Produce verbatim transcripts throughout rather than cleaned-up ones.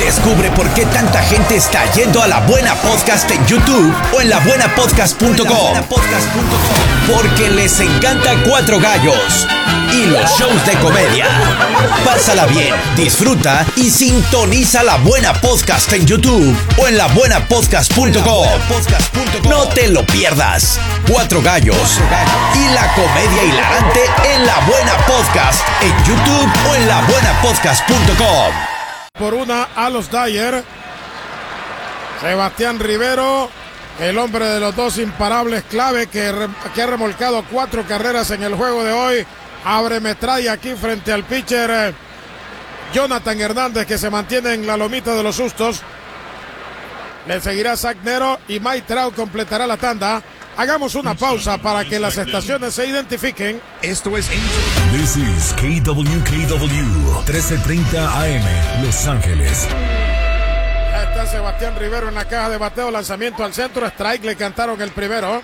Descubre por qué tanta gente está yendo a La Buena Podcast en YouTube o en la buena podcast punto com. Porque les encanta Cuatro Gallos y los shows de comedia. Pásala bien, disfruta y sintoniza La Buena Podcast en YouTube o en la buena podcast punto com. No te lo pierdas. Cuatro Gallos y la comedia hilarante en La Buena Podcast en YouTube o en la buena podcast punto com. Por una a los Dyer. Sebastián Rivero, el hombre de los dos imparables clave que, re, que ha remolcado cuatro carreras en el juego de hoy. Abre metralla aquí frente al pitcher eh, Jonathan Hernández, que se mantiene en la lomita de los sustos. Le seguirá Zach Nero y Mike Trout completará la tanda. Hagamos una pausa para que las estaciones se identifiquen. Esto es This is K W K W trece treinta A M Los Ángeles. Ya está Sebastián Rivero en la caja de bateo, lanzamiento al centro, strike, le cantaron el primero.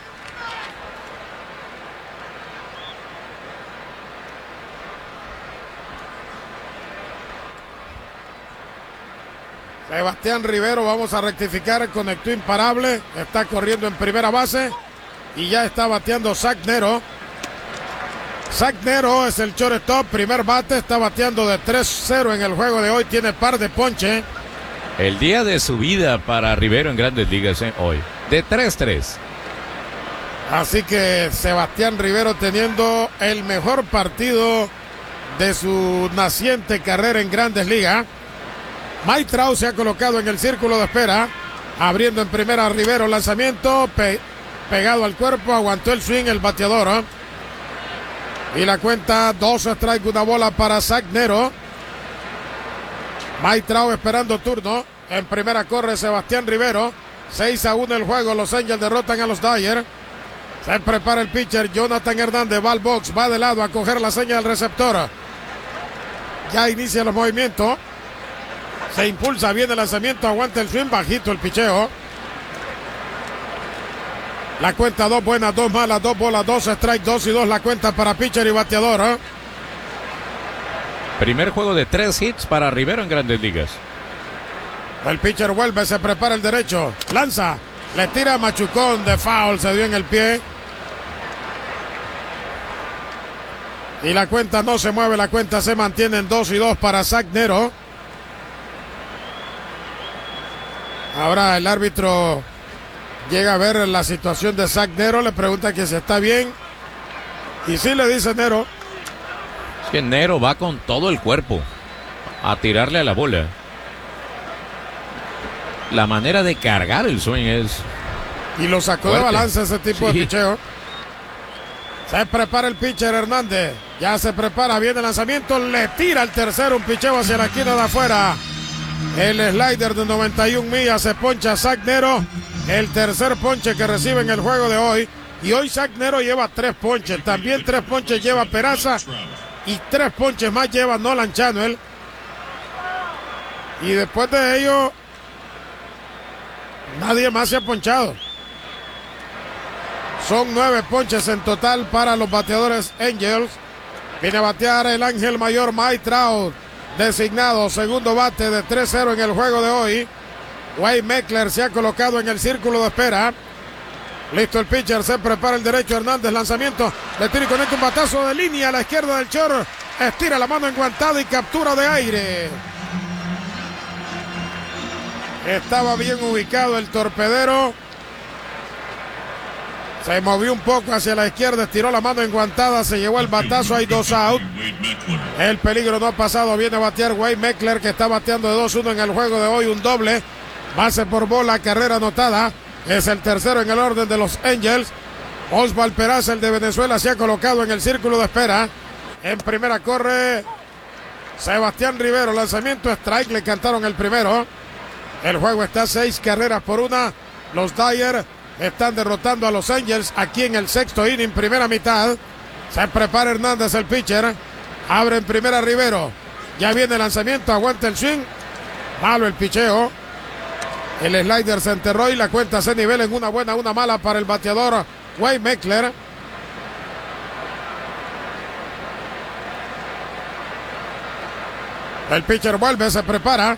Sebastián Rivero, vamos a rectificar, conectó imparable, está corriendo en primera base y ya está bateando Zach Nero. Zach Nero es el shortstop, primer bate, está bateando de tres cero en el juego de hoy, tiene par de ponche. El día de su vida para Rivero en Grandes Ligas ¿eh? hoy, de tres tres. Así que Sebastián Rivero teniendo el mejor partido de su naciente carrera en Grandes Ligas. Mike Trout se ha colocado en el círculo de espera, abriendo en primera Rivero, lanzamiento pe pegado al cuerpo, aguantó el swing el bateador ¿eh? Y la cuenta dos strike, una bola para Zach Nero. Mike Trout esperando turno. En primera corre Sebastián Rivero. seis a uno el juego. Los Angels derrotan a los Dyer. Se prepara el pitcher Jonathan Hernández. Va al box. Va de lado a coger la seña del receptor. Ya inicia los movimientos. Se impulsa bien el lanzamiento. Aguanta el swing. Bajito el picheo. La cuenta dos buenas, dos malas, dos bolas, dos strike, dos y dos. La cuenta para pitcher y bateador. ¿eh? Primer juego de tres hits para Rivero en Grandes Ligas. El pitcher vuelve, se prepara el derecho. Lanza, le tira machucón de foul, se dio en el pie. Y la cuenta no se mueve, la cuenta se mantiene en dos y dos para Zach Nero. Ahora el árbitro llega a ver la situación de Zach Nero, le pregunta que si está bien. Y sí le dice Nero. Es que Nero va con todo el cuerpo a tirarle a la bola. La manera de cargar el swing es... Y lo sacó fuerte de balance ese tipo sí. de picheo. Se prepara el pitcher Hernández. Ya se prepara, viene el lanzamiento. Le tira el tercero, un picheo hacia la esquina de afuera. El slider de noventa y una millas, se poncha Zach Nero. El tercer ponche que recibe en el juego de hoy. Y hoy Zach Nero lleva tres ponches. También tres ponches lleva Peraza. Y tres ponches más lleva Nolan Channel. Y después de ello, nadie más se ha ponchado. Son nueve ponches en total para los bateadores Angels. Viene a batear el ángel mayor Mike Trout, designado segundo bate de tres cero en el juego de hoy. Wade Meckler se ha colocado en el círculo de espera. Listo el pitcher, se prepara el derecho Hernández, lanzamiento, le tira y conecta un batazo de línea a la izquierda del short. Estira la mano enguantada y captura de aire. Estaba bien ubicado el torpedero. Se movió un poco hacia la izquierda, estiró la mano enguantada, se llevó el batazo, hay dos out. El peligro no ha pasado, viene a batear Wade Meckler, que está bateando de dos uno en el juego de hoy, un doble. Base por bola, carrera anotada. Es el tercero en el orden de los Angels. Osval Peraza, el de Venezuela, se ha colocado en el círculo de espera. En primera corre Sebastián Rivero, lanzamiento strike, le cantaron el primero. El juego está seis carreras por una. Los Dyer están derrotando a los Angels aquí en el sexto inning, primera mitad. Se prepara Hernández, el pitcher. Abre en primera Rivero. Ya viene el lanzamiento, aguanta el swing. Malo el picheo. El slider se enterró y la cuenta se nivela en una buena, una mala para el bateador Wade Meckler. El pitcher vuelve, se prepara.